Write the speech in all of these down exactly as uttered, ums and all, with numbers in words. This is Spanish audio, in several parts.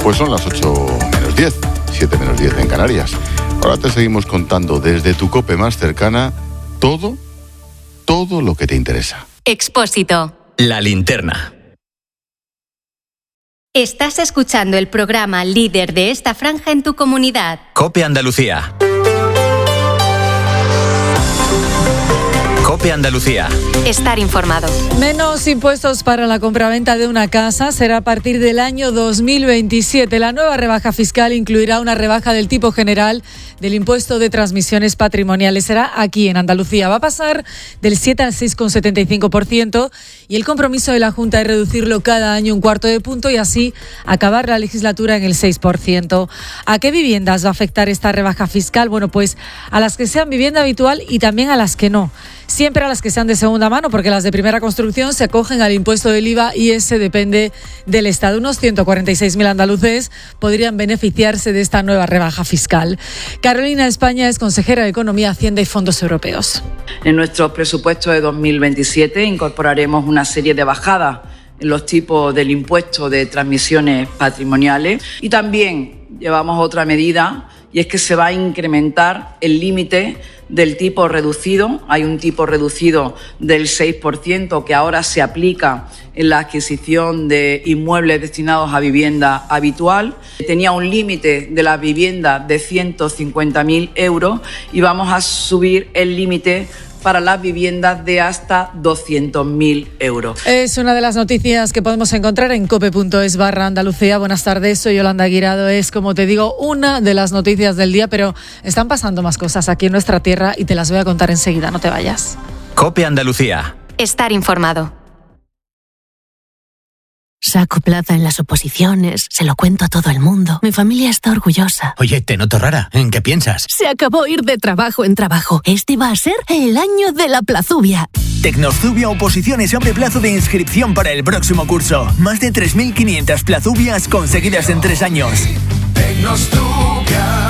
Pues son las ocho menos diez, siete menos diez en Canarias. Ahora te seguimos contando desde tu COPE más cercana todo, todo lo que te interesa. Expósito. La linterna. Estás escuchando el programa líder de esta franja en tu comunidad. COPE Andalucía. COPE Andalucía. Estar informado. Menos impuestos para la compraventa de una casa será a partir del año dos mil veintisiete. La nueva rebaja fiscal incluirá una rebaja del tipo general del impuesto de transmisiones patrimoniales. Será aquí en Andalucía. Va a pasar del siete al seis coma setenta y cinco por ciento y el compromiso de la Junta es reducirlo cada año un cuarto de punto y así acabar la legislatura en el seis por ciento. ¿A qué viviendas va a afectar esta rebaja fiscal? Bueno, pues a las que sean vivienda habitual y también a las que no. Siempre a las que sean de segunda mano, porque las de primera construcción se acogen al impuesto del I V A y ese depende del Estado. Unos ciento cuarenta y seis mil andaluces podrían beneficiarse de esta nueva rebaja fiscal. Carolina España es consejera de Economía, Hacienda y Fondos Europeos. En nuestro presupuesto de dos mil veintisiete incorporaremos una serie de bajadas en los tipos del impuesto de transmisiones patrimoniales y también llevamos otra medida y es que se va a incrementar el límite del tipo reducido. Hay un tipo reducido del seis por ciento que ahora se aplica en la adquisición de inmuebles destinados a vivienda habitual. Tenía un límite de la vivienda de ciento cincuenta mil euros y vamos a subir el límite para las viviendas de hasta doscientos mil euros. Es una de las noticias que podemos encontrar en cope.es barra Andalucía. Buenas tardes, soy Yolanda Guirado. Es, como te digo, una de las noticias del día, pero están pasando más cosas aquí en nuestra tierra y te las voy a contar enseguida, no te vayas. COPE Andalucía. Estar informado. Saco plaza en las oposiciones, se lo cuento a todo el mundo. Mi familia está orgullosa. Oye, te noto rara. ¿En qué piensas? Se acabó ir de trabajo en trabajo. Este va a ser el año de la plazubia. Tecnozubia Oposiciones abre plazo de inscripción para el próximo curso. Más de tres mil quinientas plazubias conseguidas en tres años. Tecnozubia.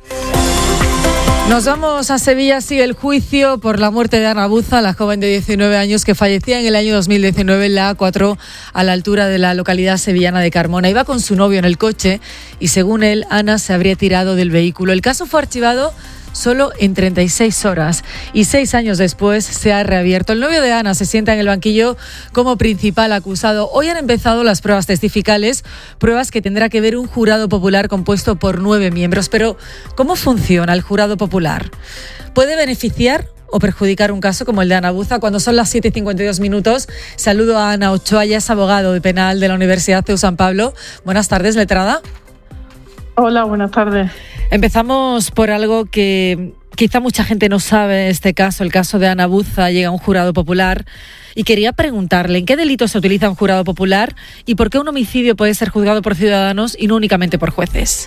Nos vamos a Sevilla. Sigue el juicio por la muerte de Ana Buza, la joven de diecinueve años que fallecía en el año dos mil diecinueve en la A cuatro a la altura de la localidad sevillana de Carmona. Iba con su novio en el coche y, según él, Ana se habría tirado del vehículo. El caso fue archivado solo en treinta y seis horas y seis años después se ha reabierto. El novio de Ana se sienta en el banquillo como principal acusado. Hoy han empezado las pruebas testificales, pruebas que tendrá que ver un jurado popular compuesto por nueve miembros. Pero, ¿cómo funciona el jurado popular? ¿Puede beneficiar o perjudicar un caso como el de Ana Buza? Cuando son las siete y cincuenta y dos minutos, saludo a Ana Ochoa, ella es abogado de penal de la Universidad C E U San Pablo. Buenas tardes, letrada. Hola, buenas tardes. Empezamos por algo que quizá mucha gente no sabe, este caso, el caso de Ana Buza. Llega a un jurado popular y quería preguntarle en qué delitos se utiliza un jurado popular y por qué un homicidio puede ser juzgado por ciudadanos y no únicamente por jueces.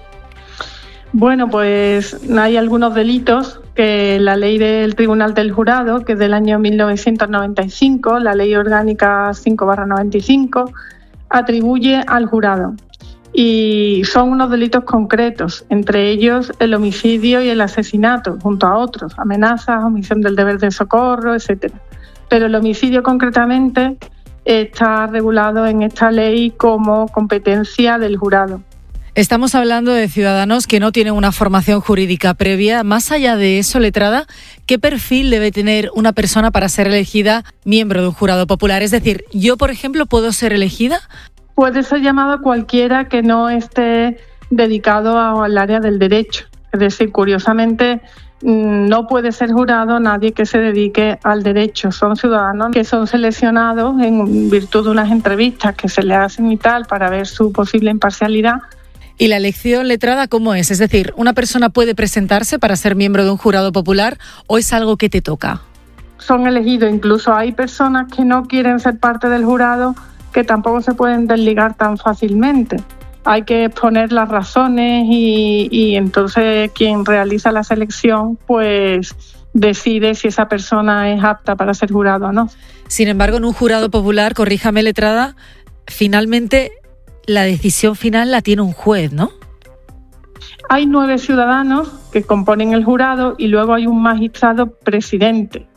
Bueno, pues hay algunos delitos que la ley del Tribunal del Jurado, que es del año mil novecientos noventa y cinco, la ley orgánica cinco barra noventa y cinco, atribuye al jurado. Y son unos delitos concretos, entre ellos el homicidio y el asesinato, junto a otros, amenazas, omisión del deber de socorro, etcétera. Pero el homicidio concretamente está regulado en esta ley como competencia del jurado. Estamos hablando de ciudadanos que no tienen una formación jurídica previa. Más allá de eso, letrada, ¿qué perfil debe tener una persona para ser elegida miembro de un jurado popular? Es decir, yo, por ejemplo, ¿puedo ser elegida? Puede ser llamado cualquiera que no esté dedicado al área del derecho. Es decir, curiosamente, no puede ser jurado nadie que se dedique al derecho. Son ciudadanos que son seleccionados en virtud de unas entrevistas que se les hacen y tal para ver su posible imparcialidad. ¿Y la elección, letrada, cómo es? Es decir, ¿una persona puede presentarse para ser miembro de un jurado popular o es algo que te toca? Son elegidos. Incluso hay personas que no quieren ser parte del jurado que tampoco se pueden desligar tan fácilmente. Hay que exponer las razones y, y entonces quien realiza la selección pues decide si esa persona es apta para ser jurado o no. Sin embargo, en un jurado popular, corríjame, letrada, finalmente la decisión final la tiene un juez, ¿no? Hay nueve ciudadanos que componen el jurado y luego hay un magistrado presidente.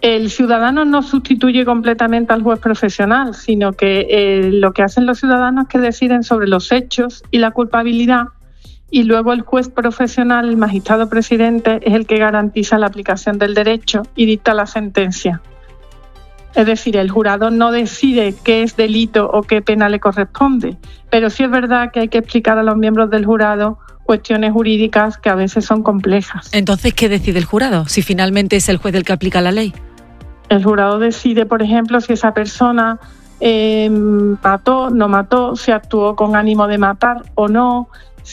El ciudadano no sustituye completamente al juez profesional, sino que eh, lo que hacen los ciudadanos es que deciden sobre los hechos y la culpabilidad, y luego el juez profesional, el magistrado presidente, es el que garantiza la aplicación del derecho y dicta la sentencia. Es decir, el jurado no decide qué es delito o qué pena le corresponde, pero sí es verdad que hay que explicar a los miembros del jurado cuestiones jurídicas que a veces son complejas. Entonces, ¿qué decide el jurado? Si finalmente es el juez el que aplica la ley. El jurado decide, por ejemplo, si esa persona eh, mató, no mató, si actuó con ánimo de matar o no,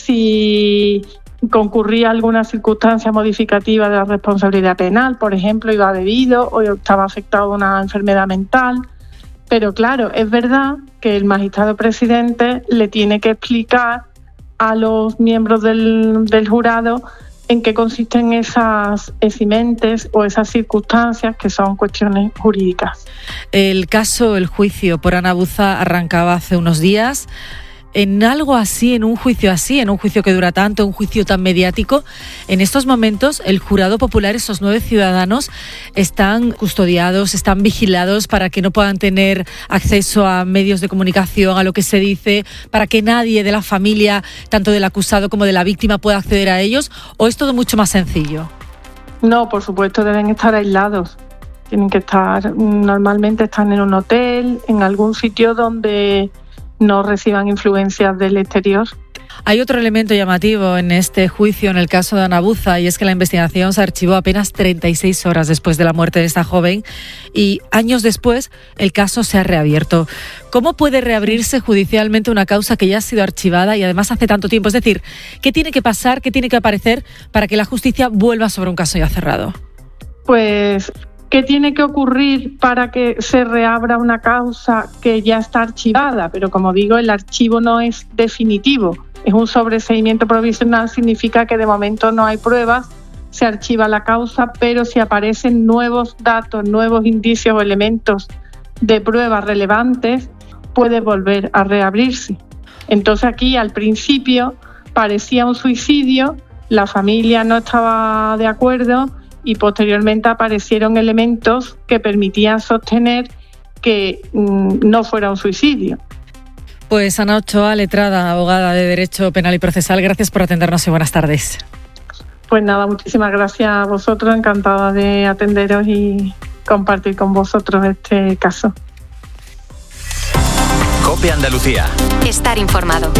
si concurría alguna circunstancia modificativa de la responsabilidad penal, por ejemplo, iba bebido o estaba afectado de una enfermedad mental. Pero claro, es verdad que el magistrado presidente le tiene que explicar a los miembros del, del jurado en qué consisten esas eximentes o esas circunstancias que son cuestiones jurídicas. El caso, el juicio por Ana Buza arrancaba hace unos días. En algo así, en un juicio así, en un juicio que dura tanto, un juicio tan mediático, en estos momentos el jurado popular, esos nueve ciudadanos, están custodiados, están vigilados para que no puedan tener acceso a medios de comunicación, a lo que se dice, para que nadie de la familia, tanto del acusado como de la víctima, pueda acceder a ellos, ¿o es todo mucho más sencillo? No, por supuesto, deben estar aislados. Tienen que estar, normalmente están en un hotel, en algún sitio donde no reciban influencias del exterior. Hay otro elemento llamativo en este juicio, en el caso de Ana Buza, y es que la investigación se archivó apenas treinta y seis horas después de la muerte de esta joven y años después el caso se ha reabierto. ¿Cómo puede reabrirse judicialmente una causa que ya ha sido archivada y además hace tanto tiempo? Es decir, ¿qué tiene que pasar, qué tiene que aparecer para que la justicia vuelva sobre un caso ya cerrado? Pues ¿qué tiene que ocurrir para que se reabra una causa que ya está archivada? Pero como digo, el archivo no es definitivo, es un sobreseimiento provisional, significa que de momento no hay pruebas, se archiva la causa, pero si aparecen nuevos datos, nuevos indicios o elementos de pruebas relevantes, puede volver a reabrirse. Entonces aquí al principio parecía un suicidio, la familia no estaba de acuerdo, y posteriormente aparecieron elementos que permitían sostener que mmm, no fuera un suicidio. Pues Ana Ochoa, letrada, abogada de Derecho Penal y Procesal, gracias por atendernos y buenas tardes. Pues nada, muchísimas gracias a vosotros, encantada de atenderos y compartir con vosotros este caso. COPE Andalucía. Estar informado.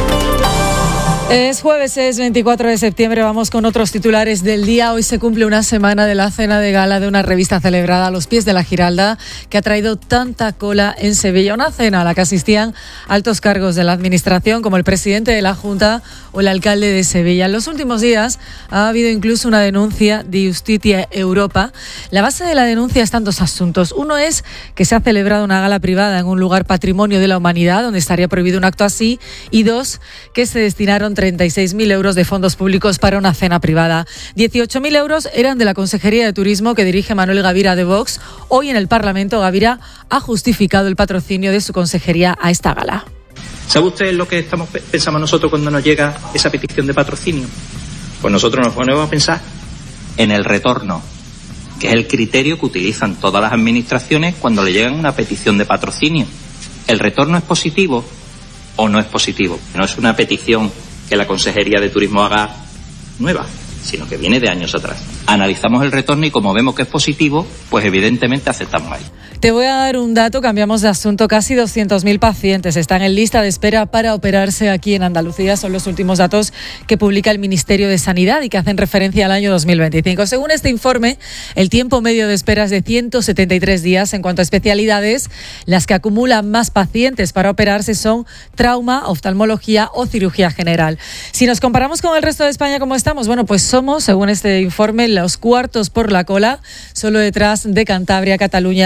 Es jueves, es veinticuatro de septiembre, vamos con otros titulares del día. Hoy se cumple una semana de la cena de gala de una revista celebrada a los pies de la Giralda que ha traído tanta cola en Sevilla. Una cena a la que asistían altos cargos de la administración como el presidente de la Junta o el alcalde de Sevilla. En los últimos días ha habido incluso una denuncia de Justitia Europa. La base de la denuncia están dos asuntos. Uno es que se ha celebrado una gala privada en un lugar patrimonio de la humanidad donde estaría prohibido un acto así. Y dos, que se destinaron treinta y seis mil euros de fondos públicos para una cena privada. dieciocho mil euros eran de la Consejería de Turismo que dirige Manuel Gavira de Vox. Hoy en el Parlamento, Gavira ha justificado el patrocinio de su consejería a esta gala. ¿Sabe usted lo que estamos pensamos nosotros cuando nos llega esa petición de patrocinio? Pues nosotros nos ponemos a pensar en el retorno, que es el criterio que utilizan todas las administraciones cuando le llegan una petición de patrocinio. ¿El retorno es positivo o no es positivo? No es una petición que la Consejería de Turismo haga nueva, sino que viene de años atrás. Analizamos el retorno y como vemos que es positivo, pues evidentemente aceptamos ahí. Te voy a dar un dato, cambiamos de asunto. Casi doscientos mil pacientes están en lista de espera para operarse aquí en Andalucía. Son los últimos datos que publica el Ministerio de Sanidad y que hacen referencia al año dos mil veinticinco. Según este informe, el tiempo medio de espera es de ciento setenta y tres días. En cuanto a especialidades, las que acumulan más pacientes para operarse son trauma, oftalmología o cirugía general. Si nos comparamos con el resto de España, ¿cómo estamos? Bueno, pues somos, según este informe, los cuartos por la cola, solo detrás de Cantabria, Cataluña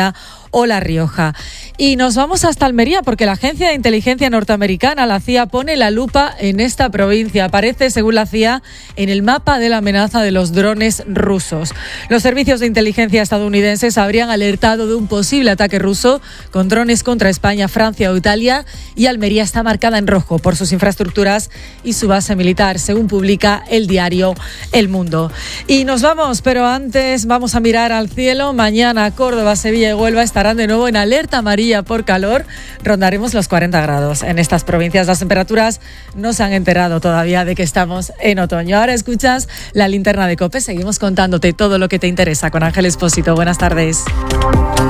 o La Rioja. Y nos vamos hasta Almería porque la agencia de inteligencia norteamericana, la C I A, pone la lupa en esta provincia. Aparece, según la C I A, en el mapa de la amenaza de los drones rusos. Los servicios de inteligencia estadounidenses habrían alertado de un posible ataque ruso con drones contra España, Francia o Italia, y Almería está marcada en rojo por sus infraestructuras y su base militar, según publica el diario El Mundo. Y nos vamos, pero antes vamos a mirar al cielo. Mañana Córdoba, Sevilla y Huelva estarán de nuevo en alerta amarilla por calor. Rondaremos los cuarenta grados en estas provincias. Las temperaturas no se han enterado todavía de que estamos en otoño. Ahora escuchas la linterna de COPE. Seguimos contándote todo lo que te interesa con Ángel Expósito. Buenas tardes.